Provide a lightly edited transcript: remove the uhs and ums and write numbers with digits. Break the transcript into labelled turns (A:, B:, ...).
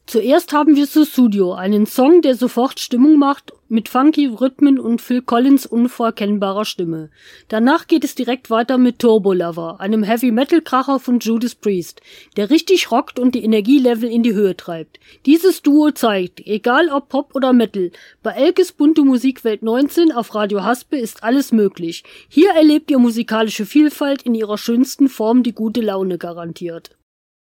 A: Zuerst haben wir Sussudio, einen Song, der sofort Stimmung macht, mit funky Rhythmen und Phil Collins unverkennbarer Stimme. Danach geht es direkt weiter mit Turbo Lover, einem Heavy-Metal-Kracher von Judas Priest, der richtig rockt und die Energielevel in die Höhe treibt. Dieses Duo zeigt, egal ob Pop oder Metal, bei Elkes bunte Musikwelt 19 auf Radio Haspe ist alles möglich. Hier erlebt ihr musikalische Vielfalt in ihrer schönsten Form, die gute Laune garantiert.